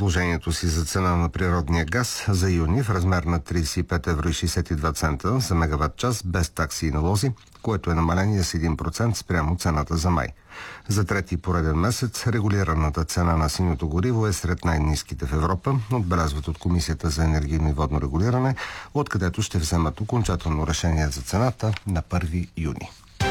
предложението си за цена на природния газ за юни в размер на 35,62 евро за мегаватт час без такси и налози, което е намаление с 1% спрямо цената за май. За трети пореден месец регулираната цена на синьото гориво е сред най-ниските в Европа, отбелязват от Комисията за енергийно и водно регулиране, откъдето ще вземат окончателно решение за цената на 1 юни.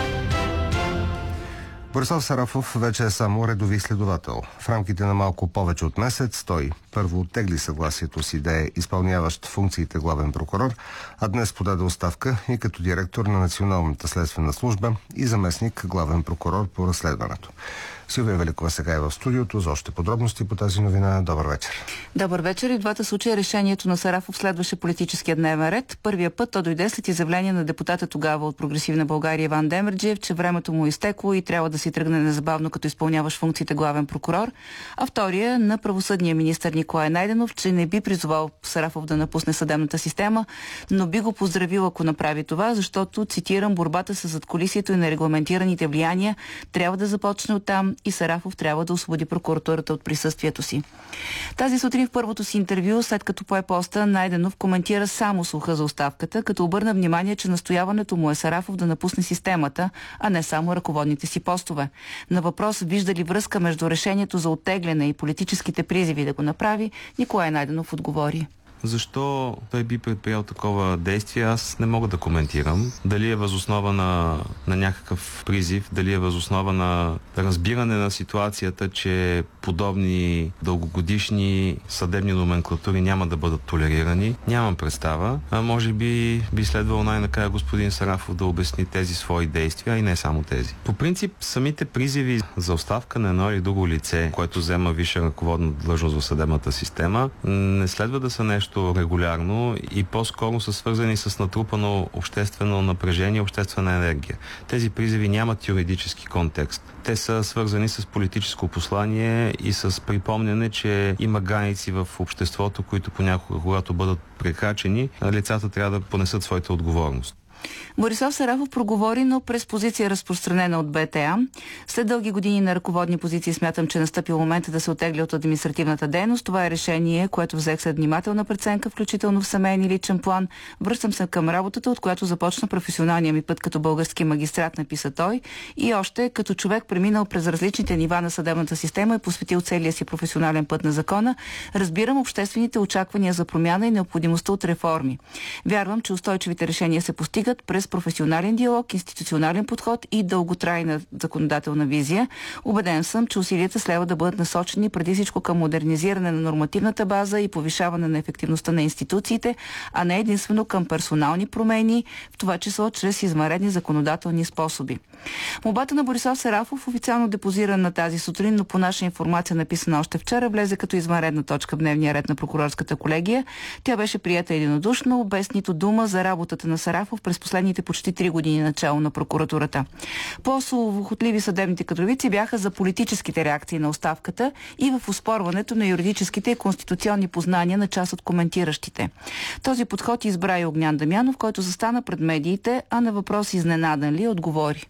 Борислав Сарафов вече е само редови следовател. В рамките на малко повече от месец той първо оттегли съгласието си да е изпълняващ функциите главен прокурор, а днес подаде оставка и като директор на Националната следствена служба и заместник главен прокурор по разследването. Силвия Великова сега е в студиото за още подробности по тази новина. Добър вечер. Добър вечер. И в двата случая решението на Сарафов следваше политическия дневен ред. Първия път то дойде след изявление на депутата тогава от Прогресивна България Иван Демерджиев, че времето му е изтекло и трябва да си тръгне незабавно като изпълняваш функциите главен прокурор. А втория на правосъдния министър Николай Найденов, че не би призовал Сарафов да напусне съдебната система, но би го поздравил, ако направи това, защото, цитирам, борбата с задкулисието и нерегламентираните влияния трябва да започне оттам и Сарафов трябва да освободи прокуратурата от присъствието си. Тази сутрин в първото си интервю, след като пое поста, Найденов коментира само слуха за оставката, като обърна внимание, че настояването му е Сарафов да напусне системата, а не само ръководните си постове. На въпрос вижда ли връзка между решението за оттегляне и политическите призиви да го направи, Николай Найденов отговори: защо той би предприял такова действие, аз не мога да коментирам. Дали е възоснова на някакъв призив, дали е възоснова на разбиране на ситуацията, че подобни дългогодишни съдебни номенклатури няма да бъдат толерирани. Нямам представа. А може би следвало най-накрая господин Сарафов да обясни тези свои действия, и не само тези. По принцип, самите призиви за оставка на едно или друго лице, което взема висша ръководна длъжност в съдебната система, не следва да са нещо регулярно и по-скоро са свързани с натрупано обществено напрежение, обществена енергия. Тези призиви нямат юридически контекст. Те са свързани с политическо послание и с припомняне, че има граници в обществото, които понякога, когато бъдат прекрачени, лицата трябва да понесат своята отговорност. Борислав Сарафов проговори, но през позиция разпространена от БТА. След дълги години на ръководни позиции смятам, че настъпил момента да се оттегля от административната дейност. Това е решение, което взех след внимателна преценка, включително в семейен и личен план. Връщам се към работата, от която започна професионалния ми път като български магистрат, написа той. И още като човек, преминал през различните нива на съдебната система и посветил целия си професионален път на закона, разбирам обществените очаквания за промяна и необходимостта от реформи. Вярвам, че устойчивите решения се постигат през професионален диалог, институционален подход и дълготрайна законодателна визия. Убеден съм, че усилията следва да бъдат насочени преди всичко към модернизиране на нормативната база и повишаване на ефективността на институциите, а не единствено към персонални промени, в това число чрез извънредни законодателни способи. Молбата на Борислав Сарафов, официално депозирана тази сутрин, но по наша информация, написана още вчера, влезе като извънредна точка в дневния ред на прокурорската колегия. Тя беше приета единодушно, без нито дума за работата на Сарафов през последните почти 3 години начало на прокуратурата. По-словохотливи съдебните кадровици бяха за политическите реакции на оставката и в оспорването на юридическите и конституционни познания на част от коментиращите. Този подход избра и Огнян Дамянов, който застана пред медиите, а на въпрос изненадан ли отговори: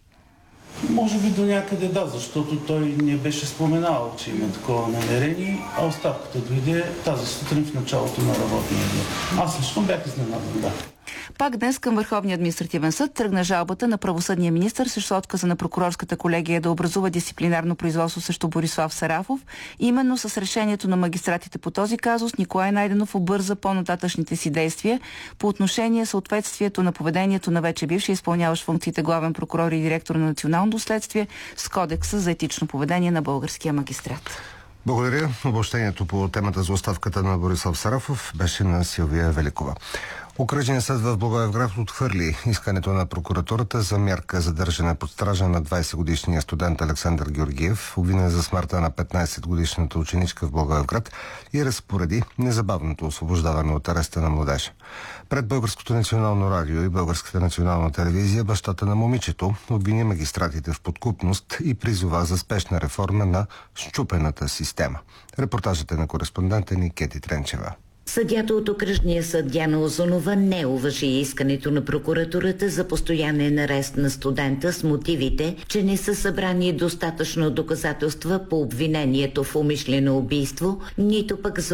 може би до някъде да, защото той не беше споменал, че има такова намерение, а оставката дойде тази сутрин в началото на работния ден. Аз лично бях изненадан, да. Пак днес към Върховния административен съд тръгна жалбата на правосъдния министър срещу отказа на прокурорската колегия да образува дисциплинарно производство срещу Борислав Сарафов. Именно с решението на магистратите по този казус Николай Найденов обърза по-нататъчните си действия по отношение съответствието на поведението на вече бивши изпълняващ функциите главен прокурор и директор на Националното следствие с Кодекса за етично поведение на българския магистрат. Благодаря. Обобщението по темата за оставката на Борислав Сарафов беше на Силвия Великова. Окръжният съд в Благоевград отхвърли искането на прокуратурата за мярка задържане под стража на 20-годишния студент Александър Георгиев, обвинен за смъртта на 15-годишната ученичка в Благоевград, и разпореди незабавното освобождаване от ареста на младежа. Пред Българското национално радио и Българската национална телевизия бащата на момичето обвини магистратите в подкупност и призова за спешна реформа на счупената система. Репортажът е на кореспондента ни Кети Тренчева. Съдията от окръжния съд Диана Озунова не уважи искането на прокуратурата за постоянен арест на студента с мотивите, че не са събрани достатъчно доказателства по обвинението в умишлено убийство, нито пък за